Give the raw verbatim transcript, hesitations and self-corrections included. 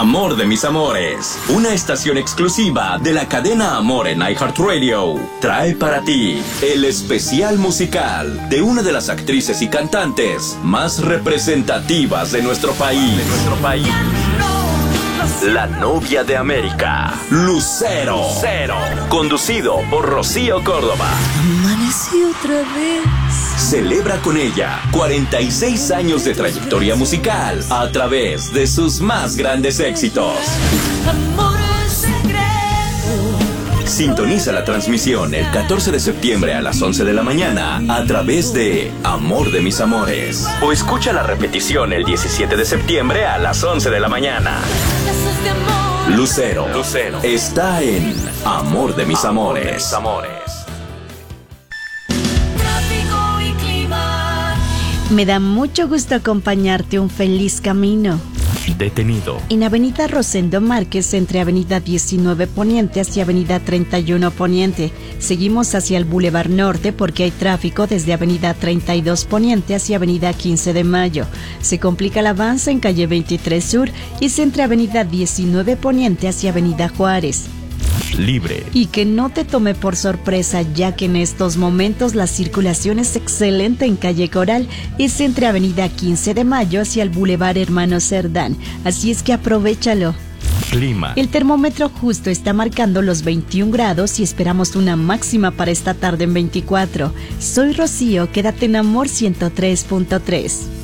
Amor de mis amores, una estación exclusiva de la cadena Amor en iHeartRadio, trae para ti el especial musical de una de las actrices y cantantes más representativas de nuestro país. De nuestro país. La novia de América, Lucero. Lucero. Conducido por Rocío Córdoba. Amanecí otra vez. Celebra con ella cuarenta y seis años de trayectoria musical a través de sus más grandes éxitos. Amor secreto. Sintoniza la transmisión el catorce de septiembre a las once de la mañana a través de Amor de mis amores. O escucha la repetición el diecisiete de septiembre a las once de la mañana. Lucero, Lucero está en Amor de mis Amor amores. de mis amores. Tráfico y clima. Me da mucho gusto acompañarte. Un feliz camino. Detenido. En Avenida Rosendo Márquez, entre Avenida diecinueve Poniente hacia Avenida treinta y uno Poniente. Seguimos hacia el Boulevard Norte porque hay tráfico desde Avenida treinta y dos Poniente hacia Avenida quince de Mayo. Se complica el avance en calle veintitrés Sur y es entre Avenida diecinueve Poniente hacia Avenida Juárez. Libre. Y que no te tome por sorpresa, ya que en estos momentos la circulación es excelente en calle Coral. Es entre Avenida quince de Mayo hacia el Boulevard Hermano Cerdán. Así es que aprovéchalo. Clima. El termómetro justo está marcando los veintiún grados y esperamos una máxima para esta tarde en veinticuatro. Soy Rocío, quédate en Amor ciento tres punto tres.